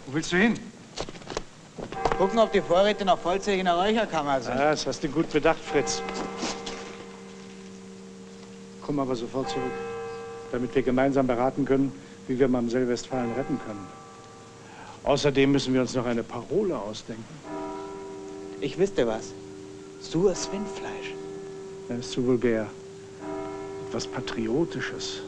Wo willst du hin? Gucken, ob die Vorräte noch vollzählig in der Räucherkammer sind. Ja, das hast du gut bedacht, Fritz. Komm aber sofort zurück, damit wir gemeinsam beraten können, wie wir Mamsell Westfalen retten können. Außerdem müssen wir uns noch eine Parole ausdenken. Ich wüsste was. Sures Rindfleisch. Das ist zu vulgär. Etwas Patriotisches.